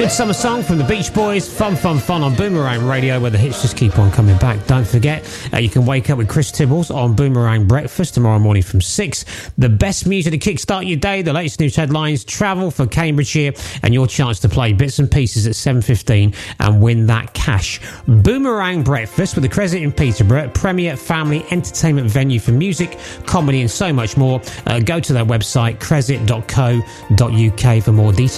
Good summer song from the Beach Boys. Fun, fun, fun on Boomerang Radio, where the hits just keep on coming back. Don't forget, you can wake up with Chris Tibbles on Boomerang Breakfast tomorrow morning from 6. The best music to kickstart your day, the latest news headlines, travel for Cambridgeshire, and your chance to play bits and pieces at 7:15 and win that cash. Boomerang Breakfast with the Crescent in Peterborough, premier family entertainment venue for music, comedy and so much more. Go to their website, crescent.co.uk for more details.